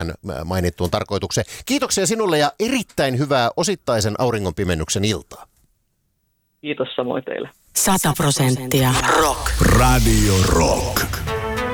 mainittuun tarkoitukseen. Kiitoksia sinulle ja erittäin hyvää osittaisen auringonpimennyksen iltaa. Kiitos samoin teille. 100% rock. Radio Rock.